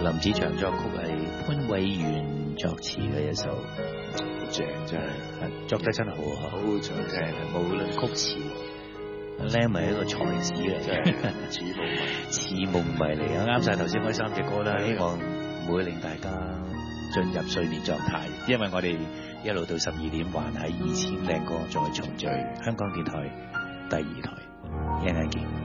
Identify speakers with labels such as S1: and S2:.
S1: 林子祥作曲，係潘偉源作詞嘅一首，
S2: 好正真係，
S1: 作得真係好好，
S2: 好想聽。
S1: 無論曲詞，靚咪一個才子嚟，
S2: 真係似夢
S1: 迷嚟啊！啱晒頭先嗰三隻歌啦，希望唔會令大家進入睡眠狀態，因為我哋一路到12點，還喺2000靚歌再重聚，香港電台第2台，一陣間見。